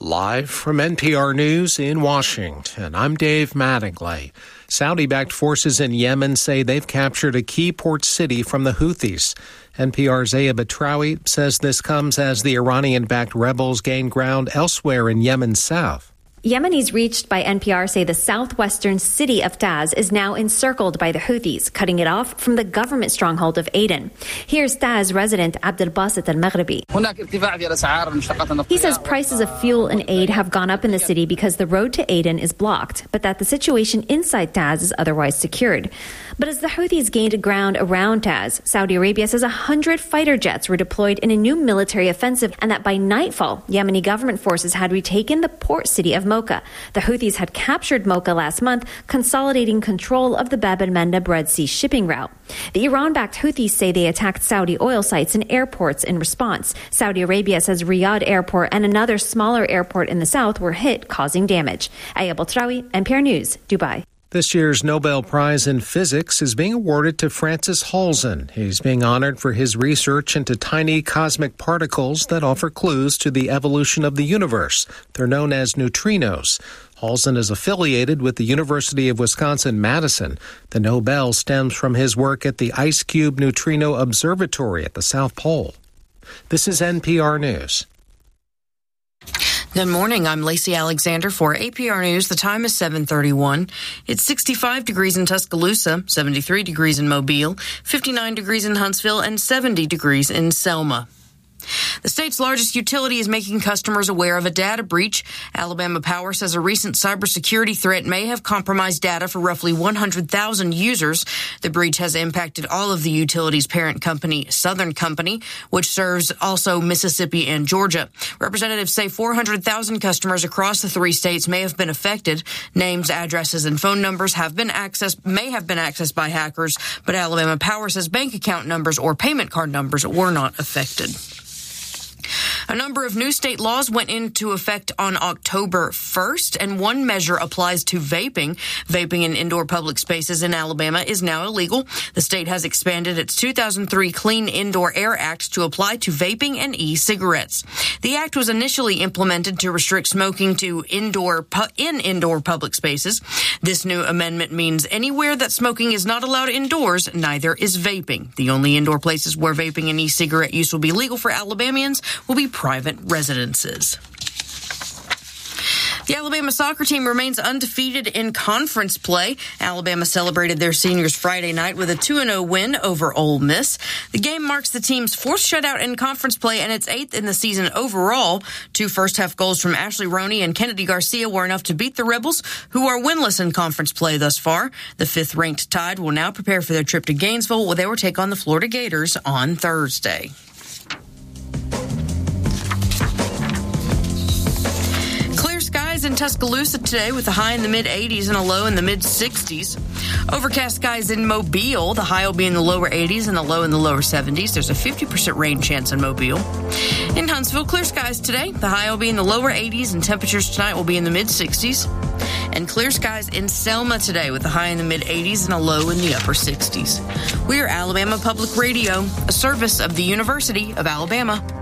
Live from NPR News in Washington, I'm Dave Mattingly. Saudi-backed forces in Yemen say they've captured a key port city from the Houthis. NPR's Aya Batrawi says this comes as the Iranian-backed rebels gain ground elsewhere in Yemen's south. Yemenis reached by NPR say the southwestern city of Taz is now encircled by the Houthis, cutting it off from the government stronghold of Aden. Here's Taz resident Abdelbasit al-Maghribi. He says prices of fuel and aid have gone up in the city because the road to Aden is blocked, but that the situation inside Taz is otherwise secured. But as the Houthis gained ground around Taz, Saudi Arabia says 100 fighter jets were deployed in a new military offensive, and that by nightfall, Yemeni government forces had retaken the port city of Mocha. The Houthis had captured Mocha last month, consolidating control of the Bab el-Mandeb Red Sea shipping route. The Iran-backed Houthis say they attacked Saudi oil sites and airports in response. Saudi Arabia says Riyadh Airport and another smaller airport in the south were hit, causing damage. Aya Batrawi, NPR News, Dubai. This year's Nobel Prize in Physics is being awarded to Francis Halzen. He's being honored for his research into tiny cosmic particles that offer clues to the evolution of the universe. They're known as neutrinos. Halzen is affiliated with the University of Wisconsin-Madison. The Nobel stems from his work at the Ice Cube Neutrino Observatory at the South Pole. This is NPR News. Good morning. I'm Lacey Alexander for APR News. The time is 7:31. It's 65 degrees in Tuscaloosa, 73 degrees in Mobile, 59 degrees in Huntsville, and 70 degrees in Selma. The state's largest utility is making customers aware of a data breach. Alabama Power says a recent cybersecurity threat may have compromised data for roughly 100,000 users. The breach has impacted all of the utility's parent company, Southern Company, which serves also Mississippi and Georgia. Representatives say 400,000 customers across the three states may have been affected. Names, addresses, and phone numbers may have been accessed by hackers, but Alabama Power says bank account numbers or payment card numbers were not affected. A number of new state laws went into effect on October 1st, and one measure applies to vaping. Vaping in indoor public spaces in Alabama is now illegal. The state has expanded its 2003 Clean Indoor Air Act to apply to vaping and e-cigarettes. The act was initially implemented to restrict smoking to indoor public spaces. This new amendment means anywhere that smoking is not allowed indoors, neither is vaping. The only indoor places where vaping and e-cigarette use will be legal for Alabamians will be private residences. The Alabama soccer team remains undefeated in conference play. Alabama celebrated their seniors Friday night with a 2-0 win over Ole Miss. The game marks the team's fourth shutout in conference play and its eighth in the season overall. Two first-half goals from Ashley Roney and Kennedy Garcia were enough to beat the Rebels, who are winless in conference play thus far. The fifth-ranked Tide will now prepare for their trip to Gainesville, where they will take on the Florida Gators on Thursday. In Tuscaloosa today with a high in the mid-80s and a low in the mid-60s. Overcast skies in Mobile. The high will be in the lower 80s and the low in the lower 70s. There's a 50% rain chance in Mobile. In Huntsville, clear skies today. The high will be in the lower 80s and temperatures tonight will be in the mid-60s. And clear skies in Selma today with a high in the mid-80s and a low in the upper 60s. We are Alabama Public Radio, a service of the University of Alabama.